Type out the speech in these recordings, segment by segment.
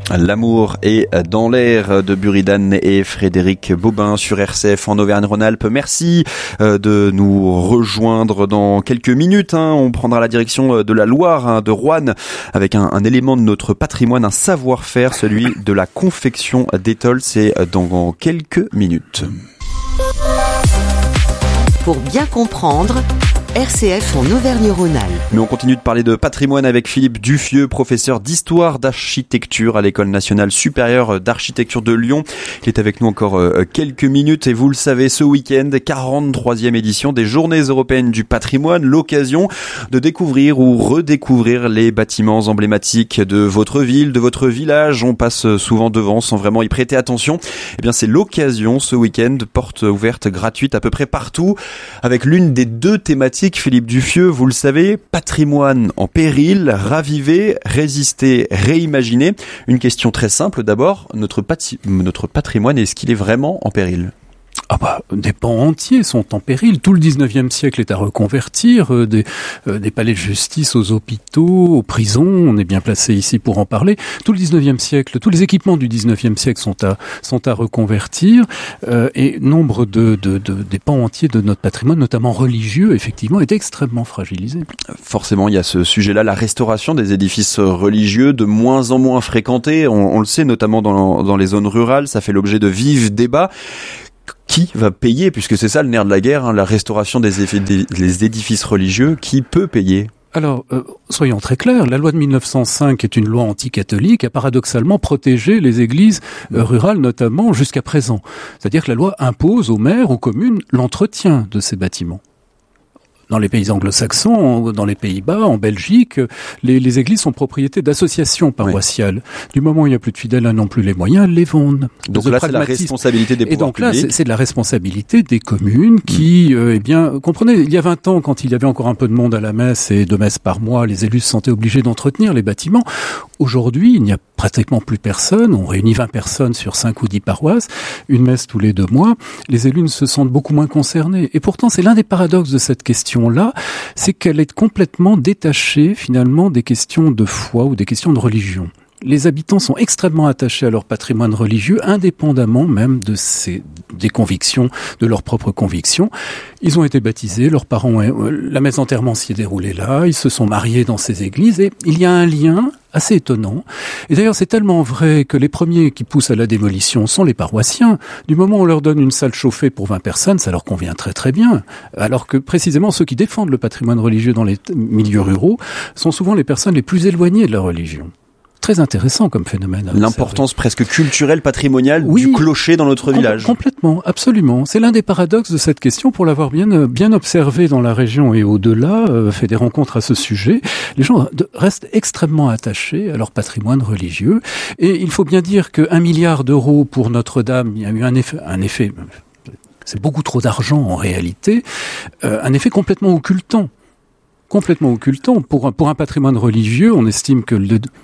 L'amour est dans l'air de Buridan et Frédéric Bobin sur RCF en Auvergne-Rhône-Alpes. Merci de nous rejoindre dans quelques minutes. On prendra la direction de la Loire, de Roanne, avec un élément de notre patrimoine, un savoir-faire, celui de la confection d'étoiles. C'est dans quelques minutes. Pour bien comprendre, RCF en Auvergne-Rhône-Alpes. Mais on continue de parler de patrimoine avec Philippe Duffieux, professeur d'histoire d'architecture à l'École nationale supérieure d'architecture de Lyon. Il est avec nous encore quelques minutes et vous le savez, ce week-end, 43e édition des Journées européennes du patrimoine, l'occasion de découvrir ou redécouvrir les bâtiments emblématiques de votre ville, de votre village. On passe souvent devant sans vraiment y prêter attention. Eh bien, c'est l'occasion ce week-end, porte ouverte gratuite à peu près partout, avec l'une des deux thématiques. Philippe Duffieux, vous le savez, patrimoine en péril, raviver, résister, réimaginer. Une question très simple d'abord, notre patrimoine, est-ce qu'il est vraiment en péril ? Des pans entiers sont en péril. Tout le 19e siècle est à reconvertir, des palais de justice aux hôpitaux, aux prisons. On est bien placé ici pour en parler. Tout le 19e siècle, tous les équipements du 19e siècle sont à reconvertir. Et nombre des pans entiers de notre patrimoine, notamment religieux, effectivement, est extrêmement fragilisé. Forcément, il y a ce sujet-là, la restauration des édifices religieux, de moins en moins fréquentés. On le sait, notamment dans les zones rurales. Ça fait l'objet de vifs débats. Qui va payer, puisque c'est ça le nerf de la guerre, la restauration des édifices religieux, qui peut payer ? Alors, soyons très clairs, la loi de 1905 est une loi anticatholique, a paradoxalement protégé les églises rurales, notamment jusqu'à présent. C'est-à-dire que la loi impose aux maires, aux communes, l'entretien de ces bâtiments. Dans les pays anglo-saxons, dans les Pays-Bas, en Belgique, les églises sont propriétés d'associations paroissiales. Oui. Du moment où il n'y a plus de fidèles, elles n'ont plus les moyens, elles les vendent. Donc là, c'est la responsabilité des pouvoirs publics. Et donc là, c'est de la responsabilité des communes qui, comprenez, il y a 20 ans, quand il y avait encore un peu de monde à la messe et 2 messes par mois, les élus se sentaient obligés d'entretenir les bâtiments. Aujourd'hui, il n'y a pratiquement plus personne. On réunit 20 personnes sur 5 ou 10 paroisses, une messe tous les 2 mois. Les élus ne se sentent beaucoup moins concernés. Et pourtant, c'est l'un des paradoxes de cette question-là, c'est qu'elle est complètement détachée, finalement, des questions de foi ou des questions de religion. Les habitants sont extrêmement attachés à leur patrimoine religieux, indépendamment même des convictions, de leurs propres convictions. Ils ont été baptisés, leurs parents, la messe d'enterrement s'y est déroulée là, ils se sont mariés dans ces églises, et il y a un lien assez étonnant. Et d'ailleurs, c'est tellement vrai que les premiers qui poussent à la démolition sont les paroissiens. Du moment où on leur donne une salle chauffée pour 20 personnes, ça leur convient très très bien. Alors que précisément ceux qui défendent le patrimoine religieux dans les milieux ruraux sont souvent les personnes les plus éloignées de la religion. Très intéressant comme phénomène. L'importance presque culturelle, patrimoniale du clocher dans notre village. Complètement, absolument. C'est l'un des paradoxes de cette question. Pour l'avoir bien observé dans la région et au-delà, fait des rencontres à ce sujet, les gens restent extrêmement attachés à leur patrimoine religieux. Et il faut bien dire que 1 milliard d'euros pour Notre-Dame, il y a eu un effet, c'est beaucoup trop d'argent en réalité, un effet complètement occultant. Pour un patrimoine religieux, on estime que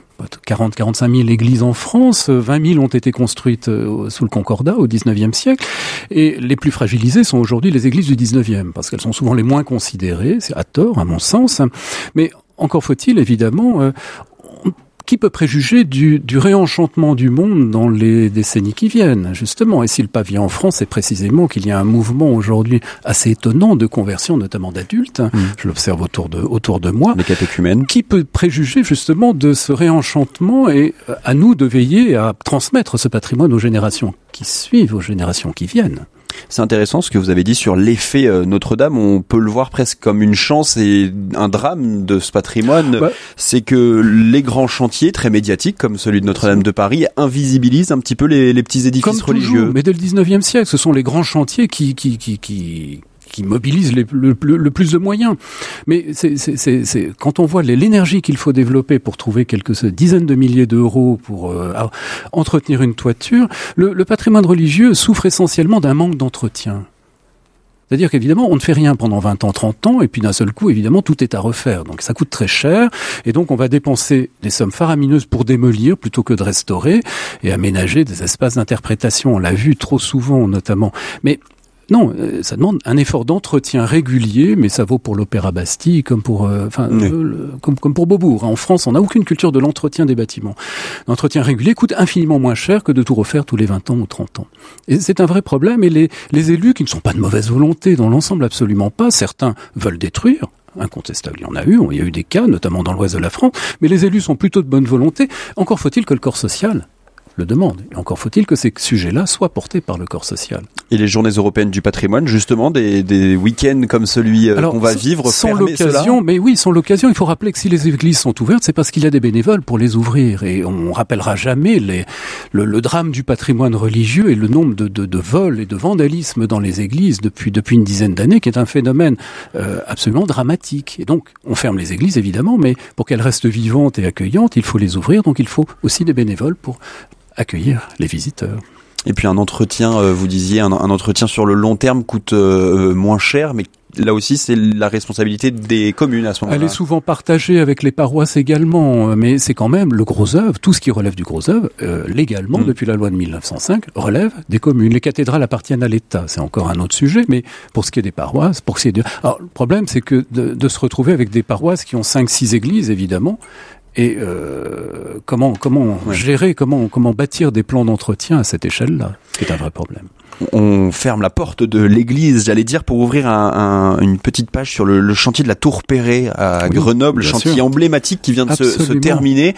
45 000 églises en France, 20 000 ont été construites sous le Concordat au 19e siècle, et les plus fragilisées sont aujourd'hui les églises du 19e, parce qu'elles sont souvent les moins considérées, c'est à tort à mon sens, mais encore faut-il évidemment... Qui peut préjuger du réenchantement du monde dans les décennies qui viennent, justement. Et si le pavillon en France, c'est précisément qu'il y a un mouvement aujourd'hui assez étonnant de conversion, notamment d'adultes. Je l'observe autour de moi. Les catéchumènes. Qui peut préjuger justement de ce réenchantement, et à nous de veiller à transmettre ce patrimoine aux générations qui suivent, aux générations qui viennent. C'est intéressant ce que vous avez dit sur l'effet Notre-Dame. On peut le voir presque comme une chance et un drame de ce patrimoine. C'est que les grands chantiers très médiatiques, comme celui de Notre-Dame de Paris, invisibilisent un petit peu les petits édifices comme religieux. Toujours, mais dès le 19e siècle, ce sont les grands chantiers qui mobilisent le plus de moyens. Mais c'est quand on voit l'énergie qu'il faut développer pour trouver quelques dizaines de milliers d'euros pour entretenir une toiture, le patrimoine religieux souffre essentiellement d'un manque d'entretien. C'est-à-dire qu'évidemment, on ne fait rien pendant 20 ans, 30 ans, et puis d'un seul coup, évidemment, tout est à refaire. Donc ça coûte très cher, et donc on va dépenser des sommes faramineuses pour démolir plutôt que de restaurer et aménager des espaces d'interprétation. On l'a vu trop souvent, notamment. Mais Non, ça demande un effort d'entretien régulier, mais ça vaut pour l'Opéra Bastille comme pour, comme pour Beaubourg. En France, on n'a aucune culture de l'entretien des bâtiments. L'entretien régulier coûte infiniment moins cher que de tout refaire tous les 20 ans ou 30 ans. Et c'est un vrai problème. Et les élus, qui ne sont pas de mauvaise volonté, dans l'ensemble absolument pas, certains veulent détruire. Incontestable, il y a eu des cas, notamment dans l'ouest de la France, mais les élus sont plutôt de bonne volonté. Encore faut-il que le corps social le demande. Et encore faut-il que ces sujets-là soient portés par le corps social. Et les journées européennes du patrimoine, justement, des week-ends comme celui qu'on va vivre, sans l'occasion, mais oui, sans l'occasion, il faut rappeler que si les églises sont ouvertes, c'est parce qu'il y a des bénévoles pour les ouvrir. Et on rappellera jamais le drame du patrimoine religieux et le nombre de vols et de vandalisme dans les églises depuis une dizaine d'années, qui est un phénomène absolument dramatique. Et donc, on ferme les églises, évidemment, mais pour qu'elles restent vivantes et accueillantes, il faut les ouvrir. Donc, il faut aussi des bénévoles pour accueillir les visiteurs. Et puis un entretien, vous disiez, un entretien sur le long terme coûte moins cher, mais là aussi c'est la responsabilité des communes à ce moment-là. Elle est souvent partagée avec les paroisses également, mais c'est quand même le gros œuvre, tout ce qui relève du gros œuvre, légalement, depuis la loi de 1905, relève des communes. Les cathédrales appartiennent à l'État, c'est encore un autre sujet, mais pour ce qui est des paroisses, Alors, le problème, c'est que de se retrouver avec des paroisses qui ont 5-6 églises, évidemment, et comment gérer, comment bâtir des plans d'entretien à cette échelle-là, c'est un vrai problème. On ferme la porte de l'église, j'allais dire, pour ouvrir une petite page sur le chantier de la Tour Perret à Grenoble, chantier emblématique qui vient de se terminer,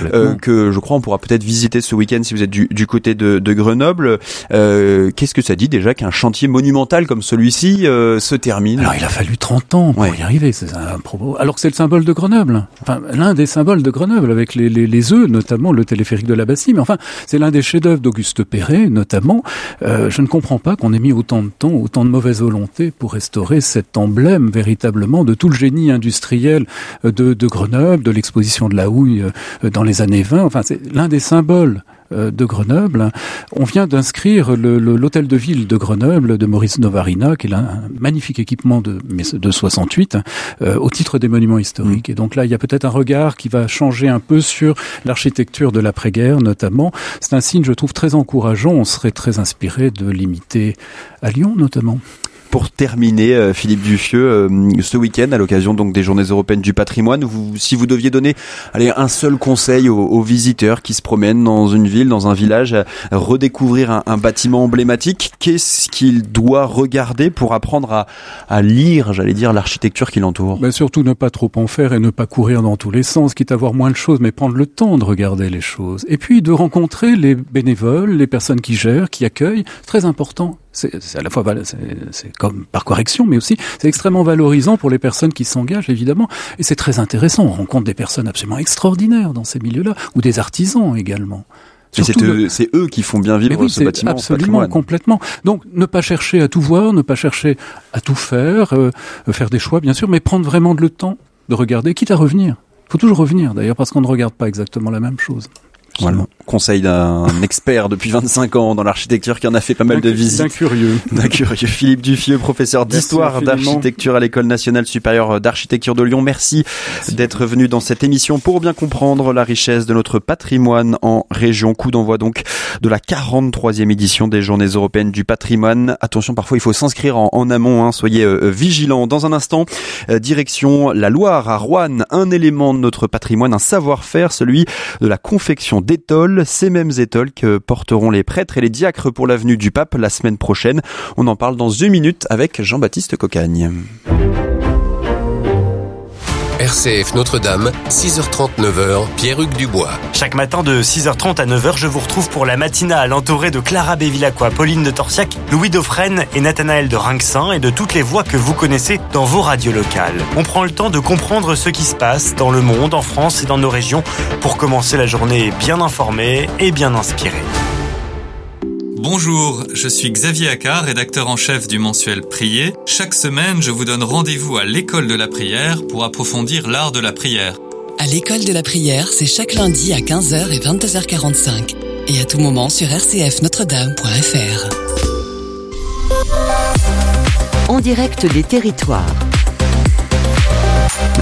que je crois on pourra peut-être visiter ce week-end si vous êtes du côté de Grenoble. Qu'est-ce que ça dit déjà qu'un chantier monumental comme celui-ci se termine? Alors il a fallu 30 ans pour y arriver, c'est un propos. Alors que c'est le symbole de Grenoble, enfin l'un des symboles de Grenoble, avec les œufs, notamment le téléphérique de la Bastille, mais enfin c'est l'un des chefs-d'œuvre d'Auguste Perret, notamment. Je ne comprends pas qu'on ait mis autant de temps, autant de mauvaise volonté pour restaurer cet emblème véritablement de tout le génie industriel de Grenoble, de l'exposition de la houille dans les années 20. Enfin, c'est l'un des symboles de Grenoble. On vient d'inscrire l'hôtel de ville de Grenoble de Maurice Novarina, qui est un magnifique équipement de 68, au titre des monuments historiques. Et donc là, il y a peut-être un regard qui va changer un peu sur l'architecture de l'après-guerre, notamment. C'est un signe, je trouve, très encourageant. On serait très inspiré de l'imiter à Lyon, notamment. Pour terminer, Philippe Duffieux, ce week-end, à l'occasion donc des Journées européennes du patrimoine, si vous deviez donner un seul conseil aux visiteurs qui se promènent dans une ville, dans un village, à redécouvrir un bâtiment emblématique, qu'est-ce qu'il doit regarder pour apprendre à lire, j'allais dire, l'architecture qui l'entoure? Surtout ne pas trop en faire et ne pas courir dans tous les sens, quitte à voir moins de choses, mais prendre le temps de regarder les choses. Et puis de rencontrer les bénévoles, les personnes qui gèrent, qui accueillent, très important. C'est à la fois, c'est comme par correction, mais aussi c'est extrêmement valorisant pour les personnes qui s'engagent, évidemment. Et c'est très intéressant. On rencontre des personnes absolument extraordinaires dans ces milieux-là, ou des artisans également. Et c'est eux qui font bien vivre ce bâtiment. Absolument, complètement. Donc, ne pas chercher à tout voir, ne pas chercher à tout faire, faire des choix, bien sûr, mais prendre vraiment le temps de regarder, quitte à revenir. Il faut toujours revenir, d'ailleurs, parce qu'on ne regarde pas exactement la même chose. Voilà. Conseil d'un expert depuis 25 ans dans l'architecture qui en a fait pas mal de visites. D'un curieux. Philippe Duffieux, professeur d'histoire d'architecture à l'École nationale supérieure d'architecture de Lyon. Merci d'être venu dans cette émission pour bien comprendre la richesse de notre patrimoine en région. Coup d'envoi donc de la 43e édition des Journées européennes du patrimoine. Attention, parfois il faut s'inscrire en amont, soyez vigilants. Dans un instant, direction la Loire à Roanne, un élément de notre patrimoine, un savoir-faire, celui de la confection d'étoles, ces mêmes étoles que porteront les prêtres et les diacres pour l'avenue du Pape la semaine prochaine. On en parle dans une minute avec Jean-Baptiste Cocagne. RCF Notre-Dame, 6h30, 9h, Pierre-Hugues Dubois. Chaque matin de 6h30 à 9h, je vous retrouve pour la matinale entourée de Clara Bévilacqua, Pauline de Torsiac, Louis Dauphren et Nathanaël de Rinxin et de toutes les voix que vous connaissez dans vos radios locales. On prend le temps de comprendre ce qui se passe dans le monde, en France et dans nos régions pour commencer la journée bien informée et bien inspirée. Bonjour, je suis Xavier Accard, rédacteur en chef du mensuel Prier. Chaque semaine, je vous donne rendez-vous à l'école de la prière pour approfondir l'art de la prière. À l'école de la prière, c'est chaque lundi à 15h et 22h45. Et à tout moment sur rcfnotredame.fr. En direct des territoires.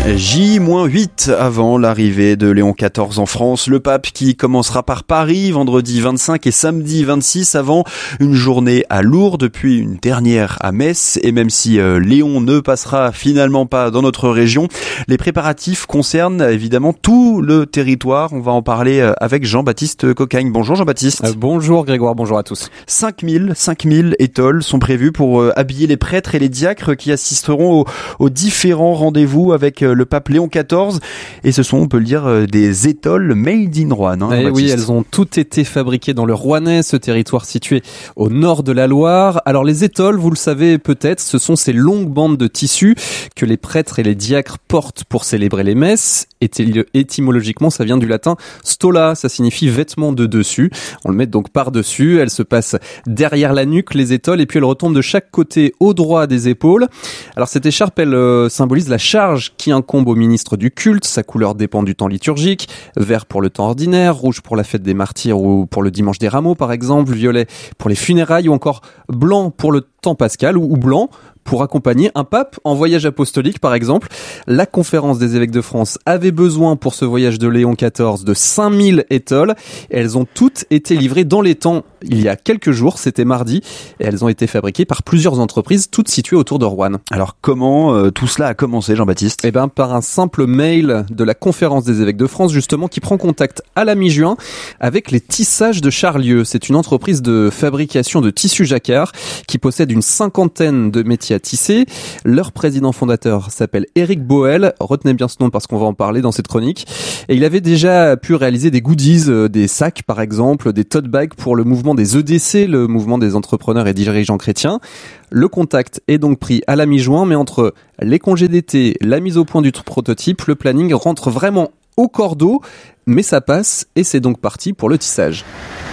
J-8 avant l'arrivée de Léon XIV en France. Le pape qui commencera par Paris vendredi 25 et samedi 26 avant une journée à Lourdes puis une dernière à Metz. Et même si Léon ne passera finalement pas dans notre région, les préparatifs concernent évidemment tout le territoire. On va en parler avec Jean-Baptiste Cocagne. Bonjour Jean-Baptiste. Bonjour Grégoire, bonjour à tous. 5000 étoiles sont prévues pour habiller les prêtres et les diacres qui assisteront aux différents rendez-vous avec le pape Léon XIV. Et ce sont, on peut le dire, des étoles made in Roanne. Oui, elles ont toutes été fabriquées dans le Rouennais, ce territoire situé au nord de la Loire. Alors les étoles, vous le savez peut-être, ce sont ces longues bandes de tissu que les prêtres et les diacres portent pour célébrer les messes. Étymologiquement, ça vient du latin stola, ça signifie vêtement de dessus. On le met donc par-dessus, elles se passent derrière la nuque, les étoles, et puis elles retombent de chaque côté au droit des épaules. Alors cette écharpe, elle symbolise la charge qui incombe au ministre du culte. Sa couleur dépend du temps liturgique. Vert pour le temps ordinaire, rouge pour la fête des martyrs ou pour le dimanche des rameaux par exemple, violet pour les funérailles ou encore blanc pour le temps pascal ou blanc pour accompagner un pape en voyage apostolique par exemple. La conférence des évêques de France avait besoin pour ce voyage de Léon XIV de 5000 étoles. Elles ont toutes été livrées dans les temps il y a quelques jours, c'était mardi, et elles ont été fabriquées par plusieurs entreprises, toutes situées autour de Roanne. Alors comment tout cela a commencé, Jean-Baptiste ? Par un simple mail de la conférence des évêques de France, justement, qui prend contact à la mi-juin avec les Tissages de Charlieu. C'est une entreprise de fabrication de tissus jacquard qui possède une 50aine de métiers à tisser. Leur président fondateur s'appelle Éric Boel. Retenez bien ce nom parce qu'on va en parler dans cette chronique. Et il avait déjà pu réaliser des goodies, des sacs par exemple, des tote bags pour le mouvement des EDC, le mouvement des entrepreneurs et dirigeants chrétiens. Le contact est donc pris à la mi-juin, mais entre les congés d'été, la mise au point du prototype, le planning rentre vraiment au cordeau, mais ça passe et c'est donc parti pour le tissage.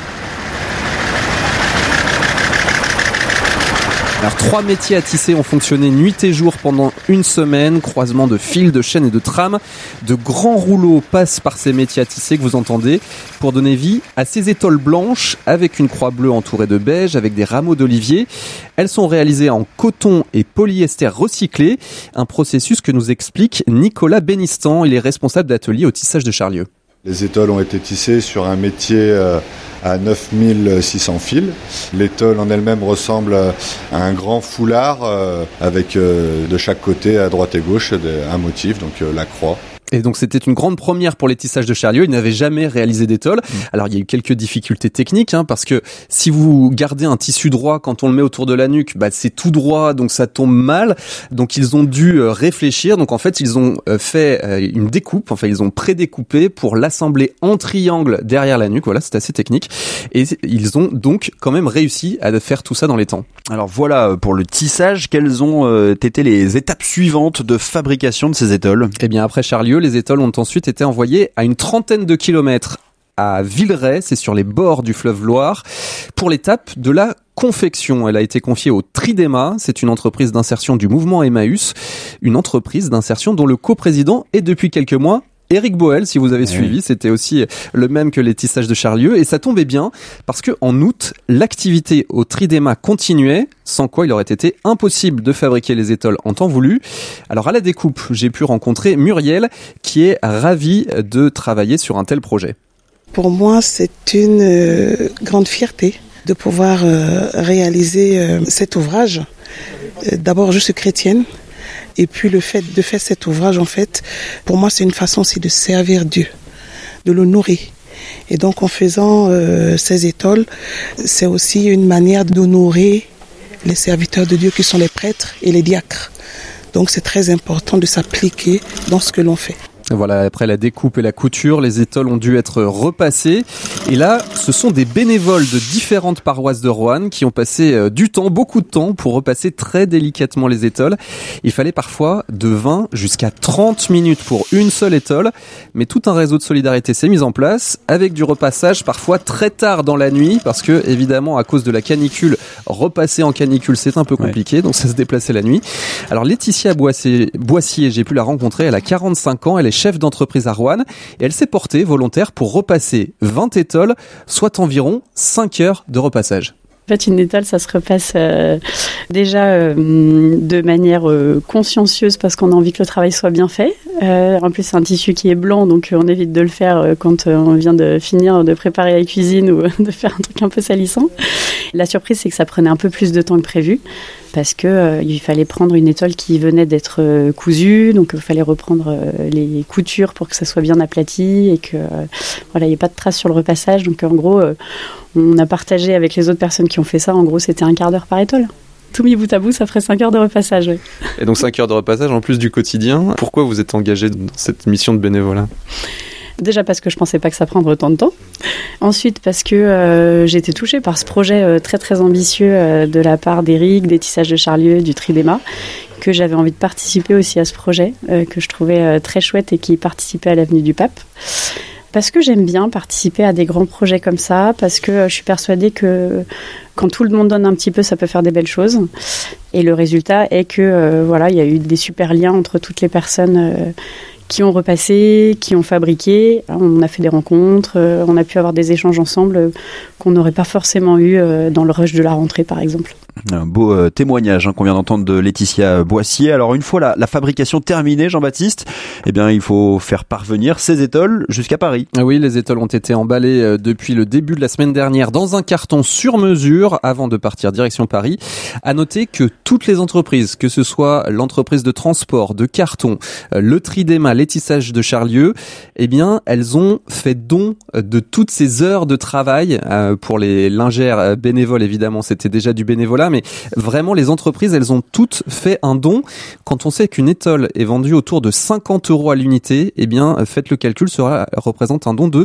Alors 3 métiers à tisser ont fonctionné nuit et jour pendant une semaine, croisement de fils, de chaînes et de trames. De grands rouleaux passent par ces métiers à tisser que vous entendez pour donner vie à ces étoles blanches avec une croix bleue entourée de beige avec des rameaux d'olivier. Elles sont réalisées en coton et polyester recyclé, un processus que nous explique Nicolas Bénistan, il est responsable d'atelier au tissage de Charlieu. Les étoles ont été tissées sur un métier à 9600 fils. L'étole en elle-même ressemble à un grand foulard avec de chaque côté, à droite et gauche, un motif, donc la croix. Et donc c'était une grande première pour les tissages de Charlieu, ils n'avaient jamais réalisé d'étole. Alors il y a eu quelques difficultés techniques, parce que si vous gardez un tissu droit quand on le met autour de la nuque, c'est tout droit, donc ça tombe mal. Donc ils ont dû réfléchir, donc en fait ils ont fait une découpe, ils ont prédécoupé pour l'assembler en triangle derrière la nuque, voilà, c'est assez technique. Et ils ont donc quand même réussi à faire tout ça dans les temps. Alors voilà pour le tissage, quelles ont été les étapes suivantes de fabrication de ces étoles ? Eh bien après Charlieu, les étoles ont ensuite été envoyées à une trentaine de kilomètres à Villeray, c'est sur les bords du fleuve Loire, pour l'étape de la confection. Elle a été confiée au Tridéma, c'est une entreprise d'insertion du mouvement Emmaüs, une entreprise d'insertion dont le coprésident est depuis quelques mois Éric Boel, si vous avez suivi, c'était aussi le même que les tissages de Charlieu, et ça tombait bien parce que en août, l'activité au Tridéma continuait, sans quoi il aurait été impossible de fabriquer les étoles en temps voulu. Alors à la découpe, j'ai pu rencontrer Muriel, qui est ravie de travailler sur un tel projet. Pour moi, c'est une grande fierté de pouvoir réaliser cet ouvrage. D'abord, je suis chrétienne. Et puis le fait de faire cet ouvrage, pour moi, c'est une façon aussi de servir Dieu, de le nourrir. Et donc en faisant ces étoles, c'est aussi une manière d'honorer les serviteurs de Dieu qui sont les prêtres et les diacres. Donc c'est très important de s'appliquer dans ce que l'on fait. Voilà, après la découpe et la couture, les étoles ont dû être repassées. Et là, ce sont des bénévoles de différentes paroisses de Roanne qui ont passé du temps, beaucoup de temps, pour repasser très délicatement les étoles. Il fallait parfois de 20 jusqu'à 30 minutes pour une seule étole. Mais tout un réseau de solidarité s'est mis en place, avec du repassage parfois très tard dans la nuit, parce que, évidemment, à cause de la canicule, repasser en canicule, c'est un peu compliqué, donc ça se déplaçait la nuit. Alors Laetitia Boissier, j'ai pu la rencontrer, elle a 45 ans, elle est chef d'entreprise à Roanne, et elle s'est portée volontaire pour repasser 20 étoles, soit environ 5 heures de repassage. En fait, une étole, ça se repasse déjà de manière consciencieuse parce qu'on a envie que le travail soit bien fait. En plus, c'est un tissu qui est blanc, donc on évite de le faire quand on vient de finir de préparer la cuisine ou de faire un truc un peu salissant. La surprise, c'est que ça prenait un peu plus de temps que prévu parce que il fallait prendre une étole qui venait d'être cousue, donc il fallait reprendre les coutures pour que ça soit bien aplati et que voilà, il n'y ait pas de traces sur le repassage. Donc en gros, on a partagé avec les autres personnes qui ont fait ça. En gros, c'était un quart d'heure par étole. Tout mis bout à bout, ça ferait 5 heures de repassage. Oui. Et donc 5 heures de repassage en plus du quotidien. Pourquoi vous êtes engagé dans cette mission de bénévolat ? Déjà parce que je pensais pas que ça prendrait autant de temps. Ensuite parce que j'ai été touchée par ce projet très très ambitieux de la part d'Éric, des Tissages de Charlieu, du Tridéma, que j'avais envie de participer aussi à ce projet, que je trouvais très chouette et qui participait à l'Avenue du Pape. Parce que j'aime bien participer à des grands projets comme ça, parce que je suis persuadée que quand tout le monde donne un petit peu, ça peut faire des belles choses. Et le résultat est que voilà, il y a eu des super liens entre toutes les personnes qui ont repassé, qui ont fabriqué. On a fait des rencontres, on a pu avoir des échanges ensemble qu'on n'aurait pas forcément eu dans le rush de la rentrée, par exemple. Un beau témoignage qu'on vient d'entendre de Laetitia Boissier. Alors une fois la fabrication terminée, Jean-Baptiste, eh bien il faut faire parvenir ces étoles jusqu'à Paris. Oui, les étoles ont été emballées depuis le début de la semaine dernière dans un carton sur mesure avant de partir direction Paris. À noter que toutes les entreprises, que ce soit l'entreprise de transport, de carton, le Tridéma, les Tissages de Charlieu, eh bien elles ont fait don de toutes ces heures de travail. Pour les lingères bénévoles, évidemment, c'était déjà du bénévolat, mais vraiment les entreprises, elles ont toutes fait un don. Quand on sait qu'une étole est vendue autour de 50 € à l'unité, eh bien faites le calcul, ça représente un don de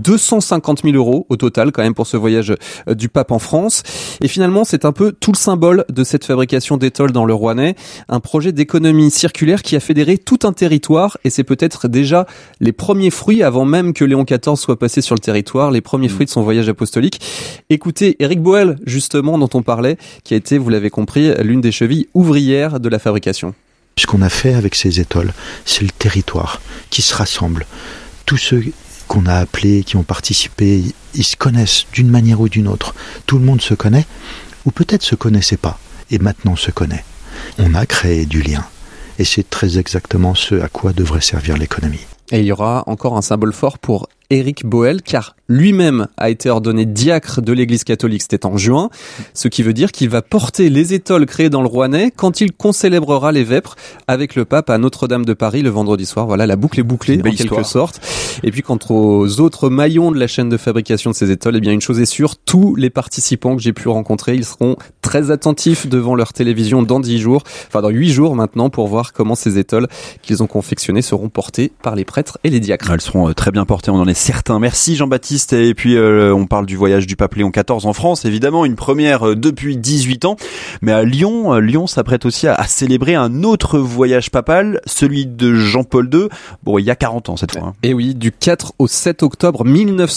250 000 € au total quand même pour ce voyage du pape en France. Et finalement, c'est un peu tout le symbole de cette fabrication d'étoles dans le Rouennais, un projet d'économie circulaire qui a fédéré tout un territoire, et c'est peut-être déjà les premiers fruits, avant même que Léon XIV soit passé sur le territoire, les premiers fruits de son voyage apostolique. Écoutez Éric Boel, justement, dont on parlait, qui a été, vous l'avez compris, l'une des chevilles ouvrières de la fabrication. Ce qu'on a fait avec ces étoles, c'est le territoire qui se rassemble. Tous ceux qu'on a appelés, qui ont participé, ils se connaissent d'une manière ou d'une autre. Tout le monde se connaît, ou peut-être se connaissait pas, et maintenant se connaît. On a créé du lien. Et c'est très exactement ce à quoi devrait servir l'économie. Et il y aura encore un symbole fort pour Éric Boel, car lui-même a été ordonné diacre de l'Église catholique, c'était en juin, ce qui veut dire qu'il va porter les étoles créées dans le Rouennais quand il concélébrera les vêpres avec le pape à Notre-Dame de Paris le vendredi soir. Voilà, la boucle est bouclée en quelque sorte. Et puis quant aux autres maillons de la chaîne de fabrication de ces étoles, eh bien une chose est sûre, tous les participants que j'ai pu rencontrer, ils seront très attentifs devant leur télévision dans 10 jours, enfin dans 8 jours maintenant, pour voir comment ces étoles qu'ils ont confectionnées seront portées par les prêtres et les diacres. Elles seront très bien portées, on en est certain. Merci Jean-Baptiste. Et puis on parle du voyage du pape Léon XIV en France, évidemment une première depuis 18 ans. Mais à Lyon, Lyon s'apprête aussi à célébrer un autre voyage papal, celui de Jean-Paul II. Bon, il y a 40 ans cette fois. Et oui, du 4 au 7 octobre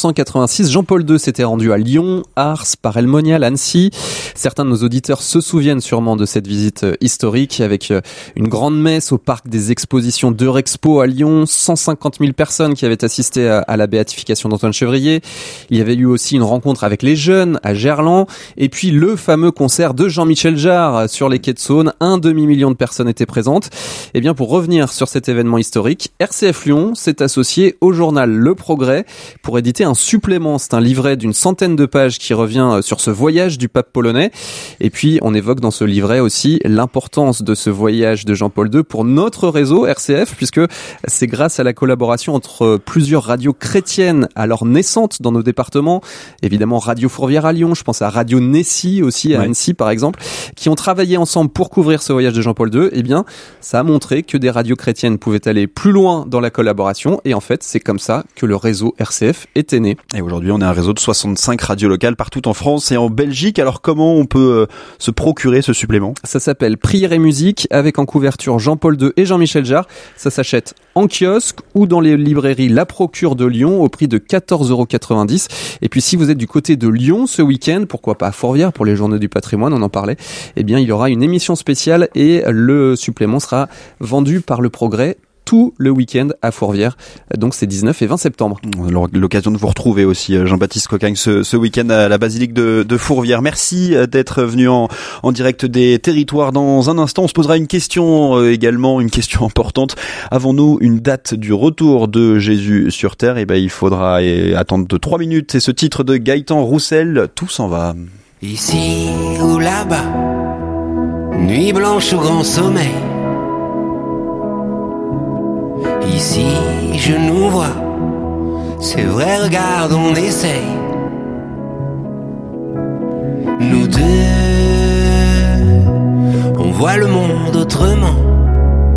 1986, Jean-Paul II s'était rendu à Lyon, Ars, Paray-le-Monial, Annecy. Certains de nos auditeurs se souviennent sûrement de cette visite historique avec une grande messe au parc des expositions d'Eurexpo à Lyon, 150 000 personnes qui avaient assisté à la béatification d'Antoine Chevrier. Il y avait eu aussi une rencontre avec les jeunes à Gerland, et puis le fameux concert de Jean-Michel Jarre sur les quais de Saône. 1 demi-million de personnes étaient présentes. Et bien pour revenir sur cet événement historique, RCF Lyon s'est associé au journal Le Progrès pour éditer un supplément. C'est un livret d'une centaine de pages qui revient sur ce voyage du pape polonais. Et puis on évoque dans ce livret aussi l'importance de ce voyage de Jean-Paul II pour notre réseau RCF, puisque c'est grâce à la collaboration entre plusieurs radios chrétiennes alors naissantes dans nos départements, évidemment Radio Fourvière à Lyon, je pense à Radio Nessie aussi à Annecy par exemple, qui ont travaillé ensemble pour couvrir ce voyage de Jean-Paul II. Eh bien, ça a montré que des radios chrétiennes pouvaient aller plus loin dans la collaboration, et en fait, c'est comme ça que le réseau RCF était né. Et aujourd'hui, on est un réseau de 65 radios locales partout en France et en Belgique. Alors comment on peut se procurer ce supplément ? Ça s'appelle Prière et musique, avec en couverture Jean-Paul II et Jean-Michel Jarre. Ça s'achète en kiosque ou dans les librairies La Procure de Lyon au prix de 14,90 €. Et puis si vous êtes du côté de Lyon ce week-end, pourquoi pas à Fourvière pour les Journées du Patrimoine, on en parlait, eh bien il y aura une émission spéciale et le supplément sera vendu par Le Progrès tout le week-end à Fourvière. Donc c'est 19 et 20 septembre. L'occasion de vous retrouver aussi, Jean-Baptiste Cocagne, ce week-end à la basilique de Fourvière. Merci d'être venu en direct des territoires. Dans un instant, on se posera une question également, une question importante. Avons-nous une date du retour de Jésus sur terre? Il faudra attendre de 3 minutes. C'est ce titre de Gaëtan Roussel, Tout s'en va. Ici ou là-bas, nuit blanche ou grand sommeil. Ici je nous vois, c'est vrai, regarde, on essaye. Nous deux, on voit le monde autrement.